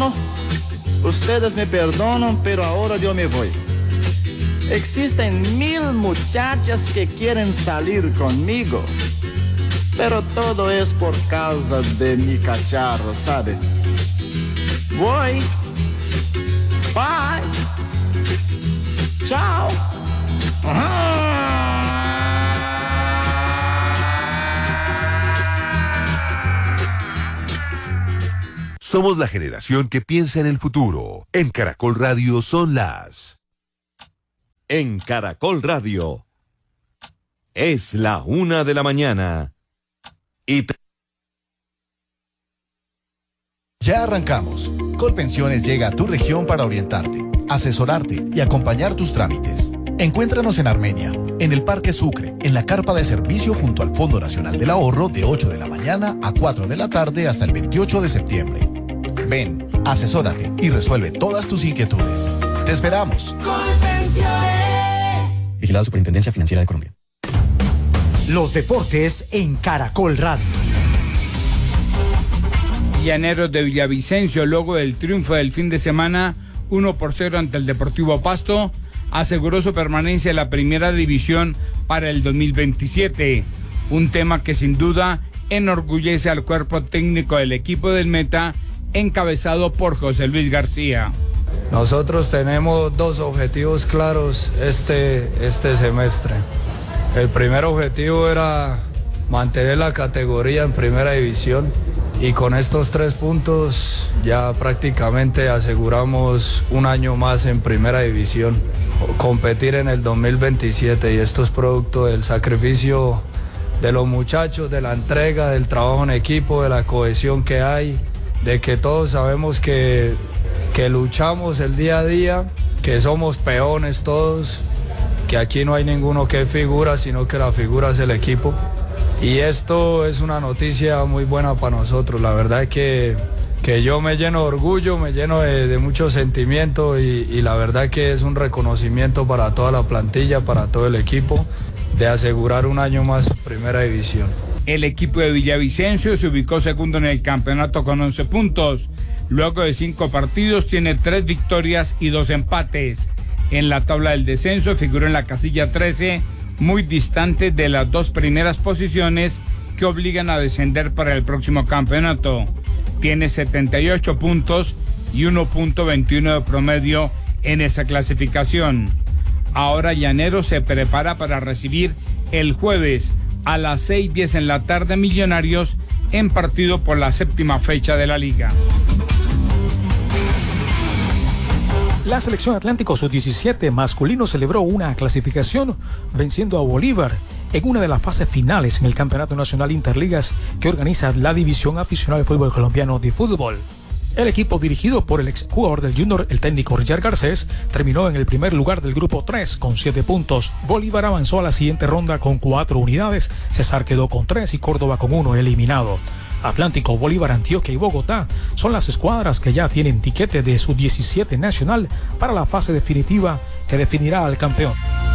perdono, ustedes me perdonan, pero ahora yo me voy. Existen 1000 muchachas que quieren salir conmigo, pero todo es por causa de mi cacharro, ¿sabe? Voy. Bye. Chao. Somos la generación que piensa en el futuro. En Caracol Radio son las... En Caracol Radio es la 1 de la mañana y... Ya arrancamos. Colpensiones llega a tu región para orientarte, asesorarte y acompañar tus trámites. Encuéntranos en Armenia, en el Parque Sucre, en la carpa de servicio junto al Fondo Nacional del Ahorro de 8 de la mañana a 4 de la tarde hasta el 28 de septiembre. Ven, asesórate y resuelve todas tus inquietudes. ¡Te esperamos! Colpensiones. Vigilado Superintendencia Financiera de Colombia. Los deportes en Caracol Radio. Llaneros de Villavicencio, luego del triunfo del fin de semana 1-0 ante el Deportivo Pasto, aseguró su permanencia en la primera división para el 2027. Un tema que sin duda enorgullece al cuerpo técnico del equipo del Meta, encabezado por José Luis García. Nosotros tenemos 2 objetivos claros este semestre. El primer objetivo era mantener la categoría en primera división y con estos 3 puntos ya prácticamente aseguramos un año más en primera división, competir en el 2027, y esto es producto del sacrificio de los muchachos, de la entrega, del trabajo en equipo, de la cohesión que hay, de que todos sabemos que luchamos el día a día, que somos peones todos, que aquí no hay ninguno que es figura, sino que la figura es el equipo. Y esto es una noticia muy buena para nosotros. La verdad es que yo me lleno de orgullo, me lleno de mucho sentimiento y la verdad que es un reconocimiento para toda la plantilla, para todo el equipo, de asegurar un año más en primera división. El equipo de Villavicencio se ubicó segundo en el campeonato con 11 puntos. Luego de 5 partidos tiene 3 victorias y 2 empates. En la tabla del descenso figuró en la casilla 13, muy distante de las 2 primeras posiciones que obligan a descender para el próximo campeonato. Tiene 78 puntos y 1.21 de promedio en esa clasificación. Ahora Llaneros se prepara para recibir el jueves a las 6:10 en la tarde Millonarios en partido por la 7ª fecha de la liga. La selección Atlántico Sub-17 masculino celebró una clasificación venciendo a Bolívar en una de las fases finales en el Campeonato Nacional Interligas que organiza la División Aficionada del Fútbol Colombiano de Fútbol. El equipo dirigido por el exjugador del Junior, el técnico Richard Garcés, terminó en el primer lugar del grupo 3 con 7 puntos. Bolívar avanzó a la siguiente ronda con 4 unidades, Cesar quedó con 3 y Córdoba con 1 eliminado. Atlántico, Bolívar, Antioquia y Bogotá son las escuadras que ya tienen tiquete de Sub-17 nacional para la fase definitiva que definirá al campeón.